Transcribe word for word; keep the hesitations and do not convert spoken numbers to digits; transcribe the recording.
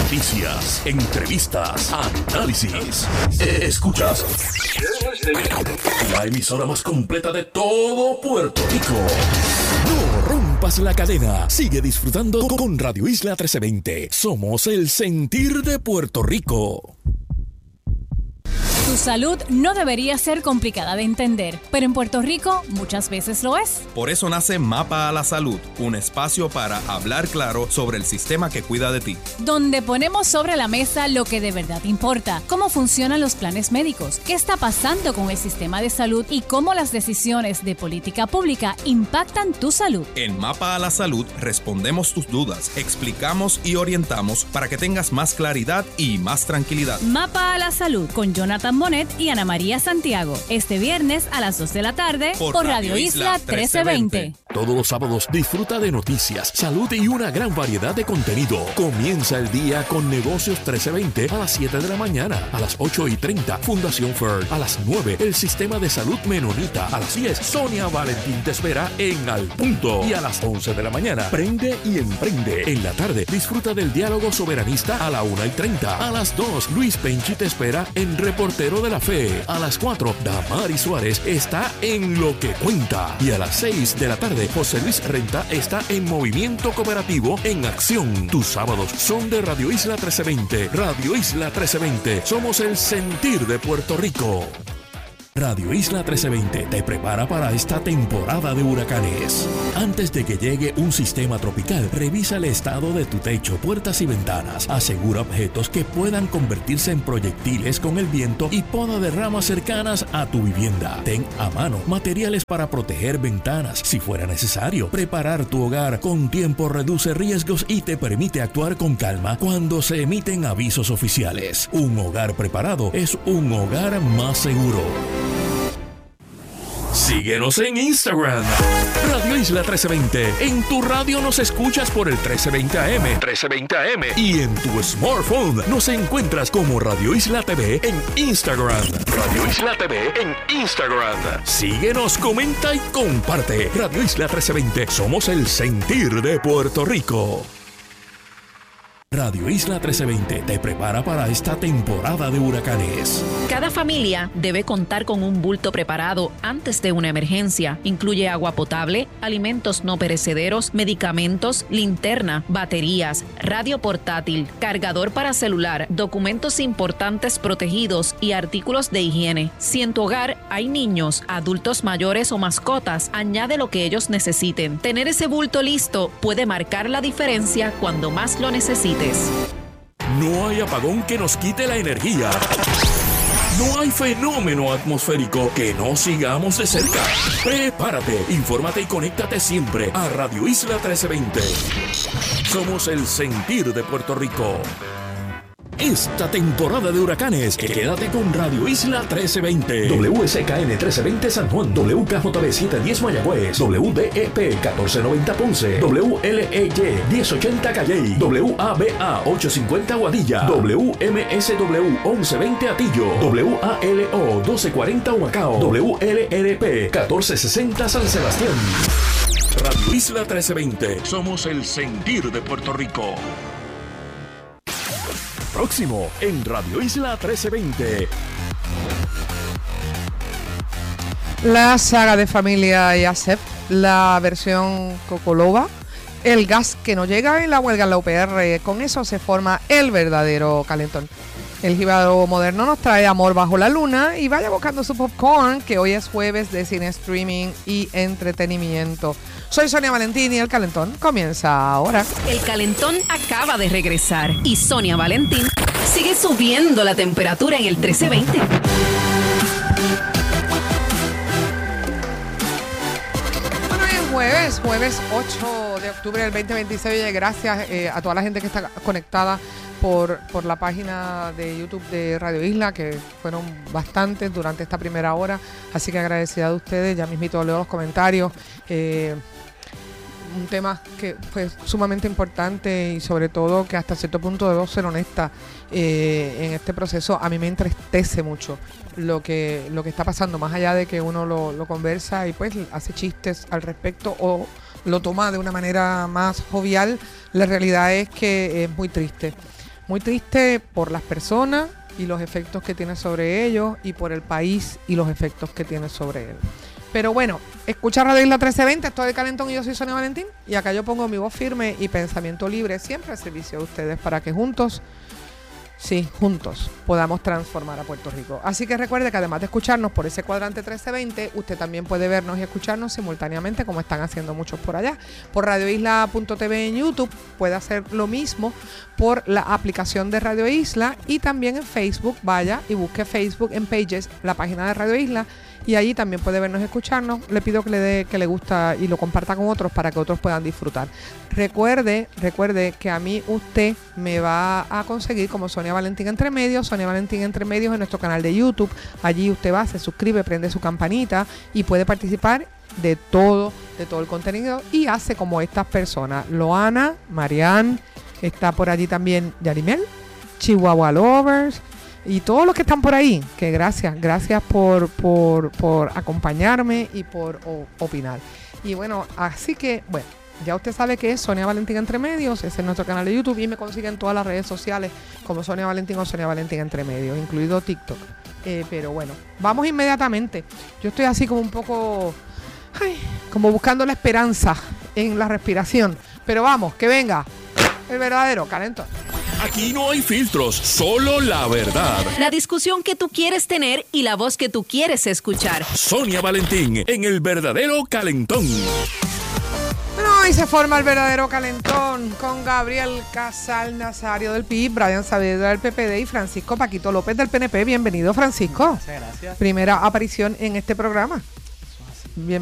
Noticias, entrevistas, análisis. Escuchas la emisora más completa de todo Puerto Rico. No rompas la cadena. Sigue disfrutando con Radio Isla trece veinte. Somos el sentir de Puerto Rico. Tu salud no debería ser complicada de entender, pero en Puerto Rico muchas veces lo es. Por eso nace Mapa a la Salud, un espacio para hablar claro sobre el sistema que cuida de ti. Donde ponemos sobre la mesa lo que de verdad importa, cómo funcionan los planes médicos, qué está pasando con el sistema de salud y cómo las decisiones de política pública impactan tu salud. En Mapa a la Salud respondemos tus dudas, explicamos y orientamos para que tengas más claridad y más tranquilidad. Mapa a la Salud con Jonathan Bonet y Ana María Santiago. Este viernes a las dos de la tarde por, por Radio Isla trece veinte. Todos los sábados disfruta de noticias, salud y una gran variedad de contenido. Comienza el día con Negocios trece veinte a las siete de la mañana. A las ocho y treinta, Fundación F E R. A las nueve, el Sistema de Salud Menonita. A las diez, Sonia Valentín te espera en Al Punto. Y a las once de la mañana, Prende y Emprende. En la tarde, disfruta del diálogo soberanista a la una y treinta. A las dos, Luis Penchi te espera en Reportero de la Fe. A las cuatro, Damari Suárez está en Lo que Cuenta. Y a las seis de la tarde, José Luis Renta está en Movimiento Cooperativo en Acción. Tus sábados son de Radio Isla trece veinte. Radio Isla trece veinte. Somos el sentir de Puerto Rico. Radio Isla trece veinte te prepara para esta temporada de huracanes. Antes de que llegue un sistema tropical, revisa el estado de tu techo, puertas y ventanas. Asegura objetos que puedan convertirse en proyectiles con el viento y poda de ramas cercanas a tu vivienda. Ten a mano materiales para proteger ventanas si fuera necesario. Preparar tu hogar con tiempo reduce riesgos y te permite actuar con calma cuando se emiten avisos oficiales. Un hogar preparado es un hogar más seguro. Síguenos en Instagram, Radio Isla trece veinte. En tu radio nos escuchas por el trece veinte A M, trece veinte A M. Y en tu smartphone nos encuentras como Radio Isla T V en Instagram. Radio Isla T V en Instagram. Síguenos, comenta y comparte. Radio Isla trece veinte. Somos el sentir de Puerto Rico. Radio Isla trece veinte te prepara para esta temporada de huracanes. Cada familia debe contar con un bulto preparado antes de una emergencia. Incluye agua potable, alimentos no perecederos, medicamentos, linterna, baterías, radio portátil, cargador para celular, documentos importantes protegidos y artículos de higiene. Si en tu hogar hay niños, adultos mayores o mascotas, añade lo que ellos necesiten. Tener ese bulto listo puede marcar la diferencia cuando más lo necesites. No hay apagón que nos quite la energía. No hay fenómeno atmosférico que no sigamos de cerca. Prepárate, infórmate y conéctate siempre a Radio Isla trece veinte. Somos el sentir de Puerto Rico. Esta temporada de huracanes, quédate con Radio Isla trece veinte. W S K N trece veinte San Juan, W K J B setecientos diez Mayagüez, W D E P catorce noventa Ponce, W L E Y diez ochenta Calley, W A B A ochocientos cincuenta Guadilla, W M S W once veinte Atillo, W A L O doce cuarenta Humacao, W L R P catorce sesenta San Sebastián. Radio Isla trece veinte. Somos el sentir de Puerto Rico. Próximo en Radio Isla trece veinte. La saga de familia y A S E P, la versión Cocolova, el gas que no llega y la huelga en la U P R. Con eso se forma el verdadero calentón. El Jíbaro Moderno nos trae Amor bajo la luna y vaya buscando su popcorn, que hoy es jueves de cine, streaming y entretenimiento. Soy Sonia Valentín y el calentón comienza ahora. El calentón acaba de regresar y Sonia Valentín sigue subiendo la temperatura en el trece veinte. Bueno, hoy es jueves, jueves ocho de octubre del veinte veintiséis. Gracias eh, a toda la gente que está conectada por, por la página de YouTube de Radio Isla, que fueron bastantes durante esta primera hora. Así que agradecida de ustedes. Ya mismito leo los comentarios. Eh, un tema que fue sumamente importante y sobre todo que hasta cierto punto debo ser honesta eh, en este proceso. A mí me entristece mucho lo que lo que está pasando, más allá de que uno lo, lo conversa y pues hace chistes al respecto o lo toma de una manera más jovial. La realidad es que es muy triste Muy triste por las personas y los efectos que tiene sobre ellos y por el país y los efectos que tiene sobre él. Pero bueno, escucha Radio Isla trece veinte, estoy de Calentón y yo soy Sonia Valentín y acá yo pongo mi voz firme y pensamiento libre siempre al servicio de ustedes para que juntos, sí, juntos podamos transformar a Puerto Rico. Así que recuerde que además de escucharnos por ese cuadrante trece veinte, usted también puede vernos y escucharnos simultáneamente como están haciendo muchos por allá. Por radio isla punto t v en YouTube puede hacer lo mismo por la aplicación de Radio Isla y también en Facebook. Vaya y busque Facebook en Pages, la página de Radio Isla, y allí también puede vernos y escucharnos. Le pido que le dé que le gusta y lo comparta con otros para que otros puedan disfrutar. Recuerde, recuerde que a mí usted me va a conseguir como Sonia Valentín Entre Medios, Sonia Valentín Entre Medios en nuestro canal de YouTube. Allí usted va, se suscribe, prende su campanita y puede participar de todo, de todo el contenido y hace como estas personas. Loana, Marianne, está por allí también Yarimel, Chihuahua Lovers y todos los que están por ahí, que gracias, gracias por, por, por acompañarme y por o, opinar. Y bueno, así que, bueno, ya usted sabe que es Sonia Valentín Entre Medios, ese es nuestro canal de YouTube y me consiguen todas las redes sociales como Sonia Valentín o Sonia Valentín Entre Medios, incluido TikTok. Eh, pero bueno, vamos inmediatamente. Yo estoy así como un poco, ay, como buscando la esperanza en la respiración. Pero vamos, que venga el verdadero calentón. Aquí no hay filtros, solo la verdad. La discusión que tú quieres tener y la voz que tú quieres escuchar. Sonia Valentín en el verdadero calentón. Bueno, hoy se forma el verdadero calentón con Gabriel Casal Nazario del P I B, Brian Saavedra del P P D y Francisco Paquito López del P N P. Bienvenido, Francisco. Muchas gracias. Primera aparición en este programa. Bien.